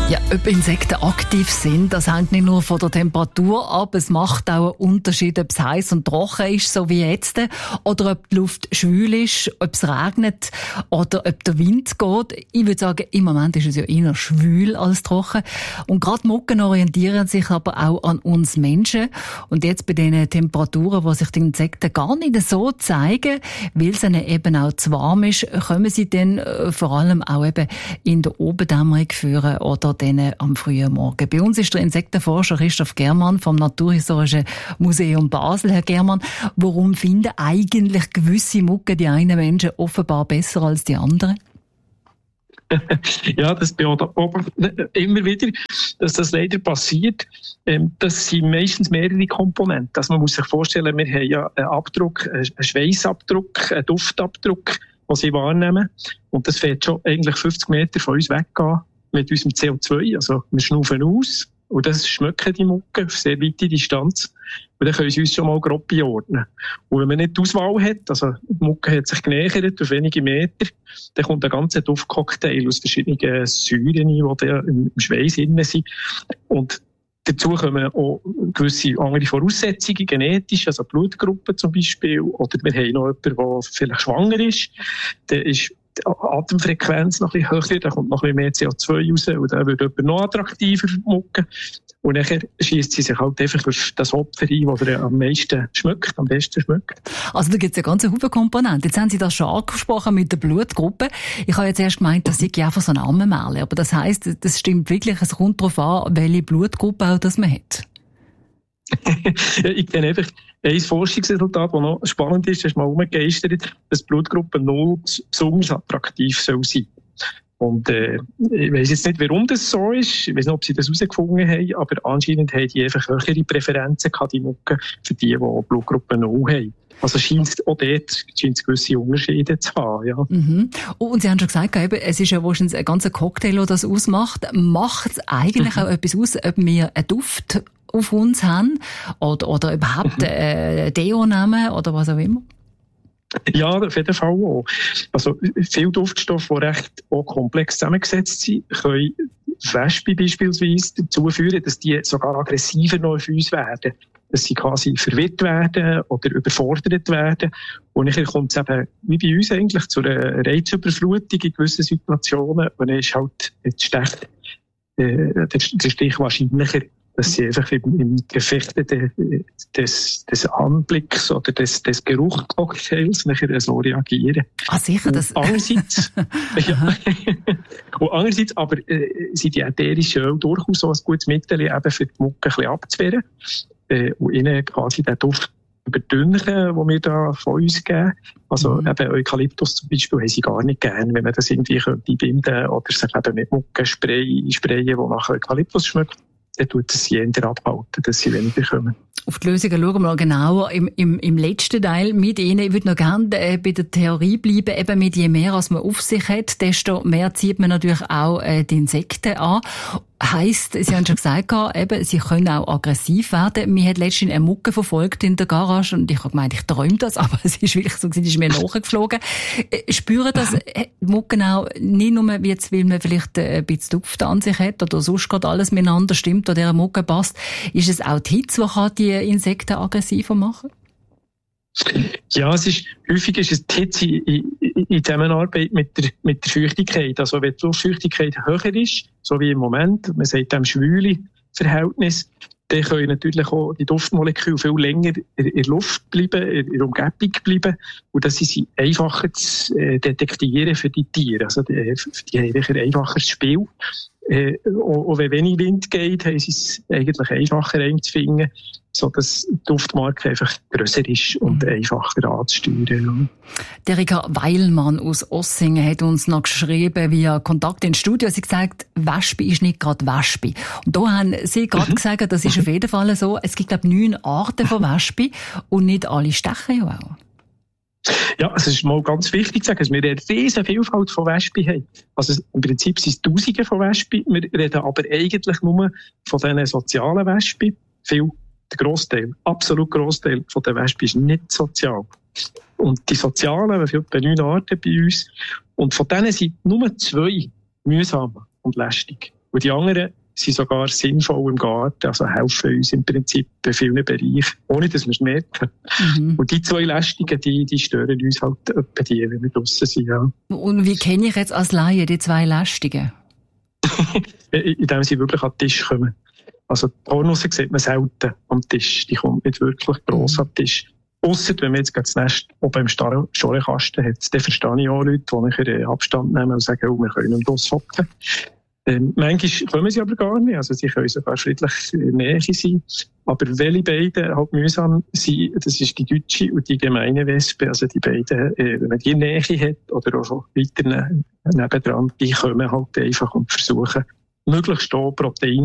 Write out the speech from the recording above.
Ja, ob Insekten aktiv sind, das hängt nicht nur von der Temperatur ab. Es macht auch einen Unterschied, ob es heiß und trocken ist, so wie jetzt, oder ob die Luft schwül ist, ob es regnet oder ob der Wind geht. Ich würde sagen, im Moment ist es ja eher schwül als trocken. Und gerade Mücken orientieren sich aber auch an uns Menschen. Und jetzt bei diesen Temperaturen, wo sich die Insekten gar nicht so zeigen, weil es ihnen eben auch zu warm ist, kommen sie dann vor allem auch eben in der Obendämmerung führen oder dann am frühen Morgen. Bei uns ist der Insektenforscher Christoph Germann vom Naturhistorischen Museum Basel. Herr Germann, warum finden eigentlich gewisse Mücken die einen Menschen offenbar besser als die anderen? Ja, das beobachtet immer wieder, dass das leider passiert. Das sind meistens mehrere Komponenten. Also man muss sich vorstellen, wir haben ja einen Abdruck, einen Schweissabdruck, einen Duftabdruck, den sie wahrnehmen. Und das fährt schon eigentlich 50 Meter von uns weggehen mit unserem CO2. Also wir schnaufen aus und das schmecken die Mücken auf sehr weite Distanz. Und dann können sie uns schon mal grob einordnen. Und wenn man nicht die Auswahl hat, also die Mucke hat sich genähert auf wenige Meter, dann kommt ein ganzer Duftcocktail aus verschiedenen Säuren, die im Schweiß drin sind. Und dazu kommen auch gewisse andere Voraussetzungen, genetisch, also Blutgruppen zum Beispiel. Oder wir haben noch jemanden, der vielleicht schwanger ist. Dann ist die Atemfrequenz noch ein bisschen höher, da kommt noch ein bisschen mehr CO2 raus und dann wird jemand noch attraktiver mucken. Und dann schiesst sie sich halt einfach auf das Opfer ein, das er am meisten schmeckt, am besten schmeckt. Also da gibt es ja ganz viele Komponenten. Jetzt haben Sie das schon angesprochen mit der Blutgruppe. Ich habe jetzt erst gemeint, das sei einfach so ein Ammenmärchen. Aber das heisst, das stimmt wirklich, es kommt darauf an, welche Blutgruppe auch das man hat. Ich kenne einfach ein Forschungsresultat, das noch spannend ist, das ist mal umgegeistert, dass Blutgruppe 0 besonders attraktiv soll sein. Und ich weiss jetzt nicht, warum das so ist. Ich weiss nicht, ob sie das herausgefunden haben, aber anscheinend haben die einfach höhere Präferenzen gehabt, die Mücken, für die Blutgruppe 0 haben. Also scheint auch dort gewisse Unterschiede zu haben, ja. Mhm. Und Sie haben schon gesagt, eben, es ist ja wahrscheinlich ein ganzer Cocktail, der das ausmacht. Macht es eigentlich auch etwas aus, ob wir einen Duft auf uns haben oder überhaupt Deo nehmen oder was auch immer? Ja, auf jeden Fall auch. Also viele Duftstoffe, die recht auch komplex zusammengesetzt sind, können Wespen beispielsweise dazu führen, dass die sogar aggressiver noch auf uns werden. Dass sie quasi verwirrt werden oder überfordert werden. Und dann kommt es eben, wie bei uns eigentlich, zu einer Reizüberflutung in gewissen Situationen. Und dann ist halt der Stich wahrscheinlicher, dass sie einfach im Gefecht des Anblicks oder des Geruchcocktails nachher so reagieren. Ah, sicher. Und andererseits, ja, und andererseits aber sind die ätherischen Öle durchaus so ein gutes Mittel, eben für die Mücken ein bisschen abzuwehren. Und ihnen quasi den Duft überdünnen, den wir da von uns geben. Also eben Eukalyptus zum Beispiel haben sie gar nicht gern, wenn man das irgendwie einbinden könnte oder sich eben mit Muckenspray sprayen, die nach Eukalyptus schmeckt. Dann tut es sie eher abhalten, dass sie weniger kommen. Auf die Lösungen schauen wir noch genauer im letzten Teil mit Ihnen. Ich würde noch gerne bei der Theorie bleiben, eben mit je mehr als man auf sich hat, desto mehr zieht man natürlich auch die Insekten an. Heisst, Sie haben schon gesagt, eben, sie können auch aggressiv werden. Mir hat letztens eine Mucke verfolgt in der Garage und ich habe gemeint, ich träume das, aber es ist wirklich so, sie ist mir nachgeflogen. Spüren das Mucken auch nicht nur, jetzt, weil man vielleicht ein bisschen Duft an sich hat oder sonst gerade alles miteinander stimmt oder der Mucke passt. Ist es auch die Hitze, die die Insekten aggressiver machen? Ja, häufig ist es die Hitze in Zusammenarbeit mit der Feuchtigkeit. Also wenn die Luftfeuchtigkeit höher ist, so wie im Moment, man sagt dem schwüle Verhältnis, dann können natürlich auch die Duftmoleküle viel länger in der Luft bleiben, in der Umgebung bleiben. Und das ist einfacher zu detektieren für die Tiere. Also die haben ein einfacheres Spiel. Auch wenn wenig Wind geht, haben sie es eigentlich einfacher einzufinden, sodass die Duftmarke einfach grösser ist und einfacher anzusteuern. Der Erika Weilmann aus Ossingen hat uns noch geschrieben via Kontakt ins Studio. Sie hat gesagt, Wespe ist nicht gerade Wespe. Und da haben Sie gerade gesagt, das ist auf jeden Fall so. Es gibt, glaube ich, 9 Arten von Wespe und nicht alle stechen ja auch. Ja, es ist mal ganz wichtig zu sagen, dass wir eine riesen Vielfalt von Wespen haben. Also im Prinzip sind es Tausende von Wespen. Wir reden aber eigentlich nur von diesen sozialen Wespen. Der Grossteil, absolut Grossteil von den Wespen ist nicht sozial. Und die sozialen, wir haben etwa 9 Arten bei uns. Und von denen sind nur 2 mühsam und lästig. Und die anderen sind sogar sinnvoll im Garten, also helfen uns im Prinzip in vielen Bereichen, ohne dass wir es merken. Und die 2 Lästigen, die stören uns halt etwa die, wenn wir draussen sind. Ja. Und wie kenne ich jetzt als Laie die 2 Lästigen? Indem sie wirklich an den Tisch kommen. Also die Hornusse sieht man selten am Tisch. Die kommt nicht wirklich gross an den Tisch. Ausser wenn man jetzt das Nest oben im Schorlenkasten hat, dann verstehe ich auch Leute, die nachher Abstand nehmen und sagen, oh, wir können nicht aushocken. Manchmal kommen sie aber gar nicht, also sie können sogar friedlich in der Nähe sein. Aber welche beiden halt mühsam sind, das ist die deutsche und die gemeine Wespe, also die beiden, wenn man die in der Nähe hat oder auch weiter nebendran, die kommen halt einfach und versuchen, möglichst auch Protein